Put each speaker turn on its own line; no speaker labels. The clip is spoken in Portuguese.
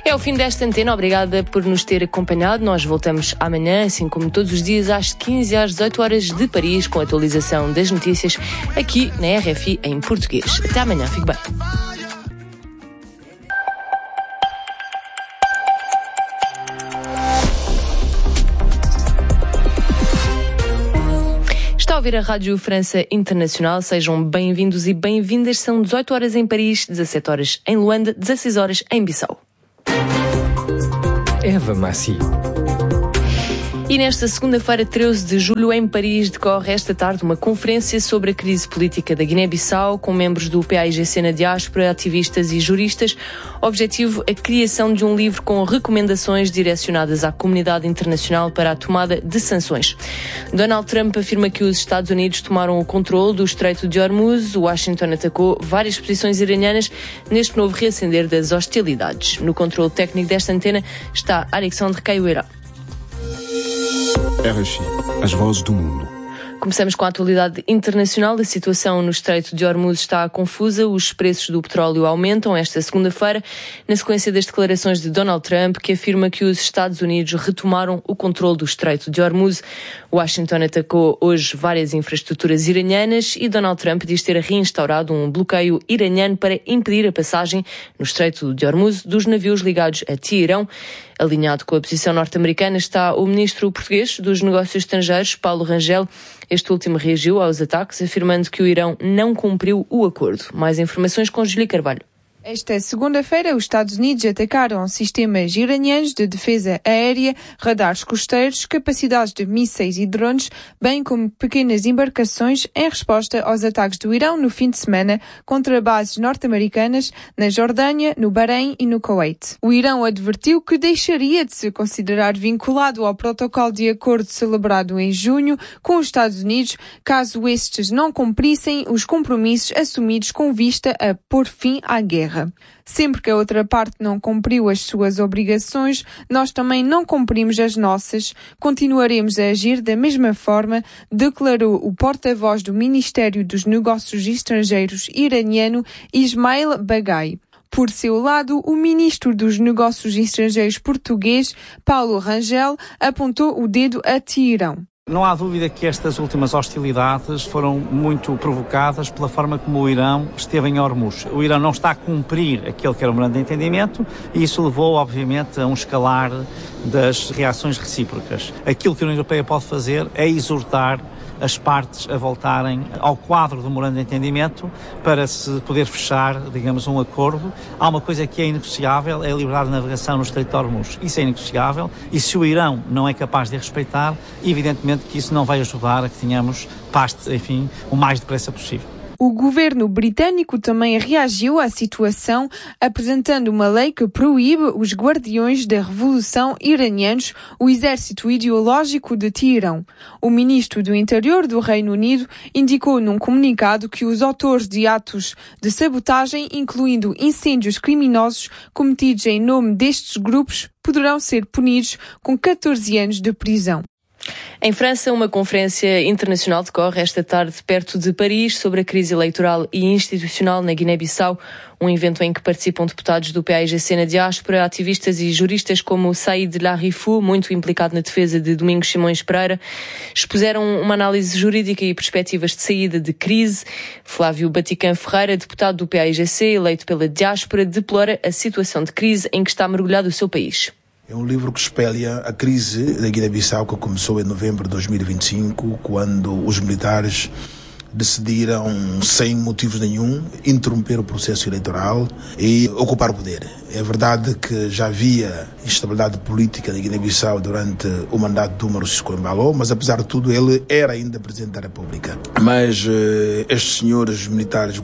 É o fim desta antena, obrigada por nos ter acompanhado. Nós voltamos amanhã, assim como todos os dias, às 15 às 18 horas de Paris, com a atualização das notícias aqui na RFI em português. Até amanhã, fique bem. Está a ouvir a Rádio França Internacional. Sejam bem-vindos e bem-vindas. São 18 horas em Paris, 17 horas em Luanda, 16 horas em Bissau.
Eva Massi.
E nesta segunda-feira, 13 de julho, em Paris, decorre esta tarde uma conferência sobre a crise política da Guiné-Bissau, com membros do PAIGC na diáspora, ativistas e juristas. Objetivo, a criação de um livro com recomendações direcionadas à comunidade internacional para a tomada de sanções. Donald Trump afirma que os Estados Unidos tomaram o controle do Estreito de Hormuz. Washington atacou várias posições iranianas neste novo reacender das hostilidades. No controle técnico desta antena está Alexandre Caioeira.
RFI, as vozes do mundo.
Começamos com a atualidade internacional. A situação no Estreito de Hormuz está confusa. Os preços do petróleo aumentam esta segunda-feira, na sequência das declarações de Donald Trump, que afirma que os Estados Unidos retomaram o controle do Estreito de Hormuz. Washington atacou hoje várias infraestruturas iranianas e Donald Trump diz ter reinstaurado um bloqueio iraniano para impedir a passagem no Estreito de Hormuz dos navios ligados a Teherão. Alinhado com a posição norte-americana está o ministro português dos Negócios Estrangeiros, Paulo Rangel. Este último reagiu aos ataques, afirmando que o Irão não cumpriu o acordo. Mais informações com Julia Carvalho.
Esta segunda-feira, os Estados Unidos atacaram sistemas iranianos de defesa aérea, radares costeiros, capacidades de mísseis e drones, bem como pequenas embarcações em resposta aos ataques do Irão no fim de semana contra bases norte-americanas na Jordânia, no Bahrein e no Kuwait. O Irão advertiu que deixaria de se considerar vinculado ao protocolo de acordo celebrado em junho com os Estados Unidos, caso estes não cumprissem os compromissos assumidos com vista a pôr fim à guerra. Sempre que a outra parte não cumpriu as suas obrigações, nós também não cumprimos as nossas. Continuaremos a agir da mesma forma, declarou o porta-voz do Ministério dos Negócios Estrangeiros iraniano, Ismail Baghai. Por seu lado, o ministro dos Negócios Estrangeiros português, Paulo Rangel, apontou o dedo a Teherão.
Não há dúvida que estas últimas hostilidades foram muito provocadas pela forma como o Irão esteve em Hormuz. O Irão não está a cumprir aquele que era o memorando de entendimento e isso levou, obviamente, a um escalar das reações recíprocas. Aquilo que a União Europeia pode fazer é exortar as partes a voltarem ao quadro do memorando de entendimento para se poder fechar, digamos, um acordo. Há uma coisa que é inegociável, é a liberdade de navegação no Estreito de Hormuz. Isso é inegociável e se o Irão não é capaz de respeitar, evidentemente que isso não vai ajudar a que tenhamos paz, enfim, o mais depressa possível.
O governo britânico também reagiu à situação, apresentando uma lei que proíbe os guardiões da revolução iranianos, o exército ideológico de Teherão. O ministro do Interior do Reino Unido indicou num comunicado que os autores de atos de sabotagem, incluindo incêndios criminosos cometidos em nome destes grupos, poderão ser punidos com 14 anos de prisão.
Em França, uma conferência internacional decorre esta tarde perto de Paris sobre a crise eleitoral e institucional na Guiné-Bissau, um evento em que participam deputados do PAIGC na diáspora, ativistas e juristas como Saïd Larifou, muito implicado na defesa de Domingos Simões Pereira, expuseram uma análise jurídica e perspectivas de saída de crise. Flávio Batican Ferreira, deputado do PAIGC, eleito pela diáspora, deplora a situação de crise em que está mergulhado o seu país.
É um livro que espelha a crise da Guiné-Bissau que começou em novembro de 2025, quando os militares decidiram, sem motivos nenhum, interromper o processo eleitoral e ocupar o poder. É verdade que já havia instabilidade política na Guiné-Bissau durante o mandato do Umaru Sissoco Embaló, mas apesar de tudo ele era ainda Presidente da República. Mas estes senhores militares